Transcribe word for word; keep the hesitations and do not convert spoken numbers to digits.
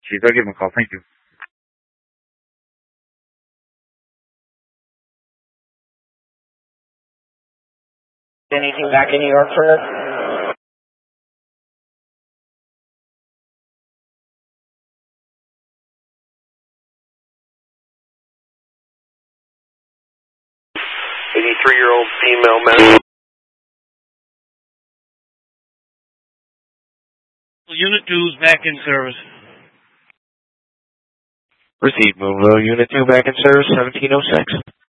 Chief, I'll give him a call. Thank you. Anything back in New York for us? eighty-three-year-old female medical. Unit two is back in service. Receive Moonville, Unit two back in service, seventeen oh six.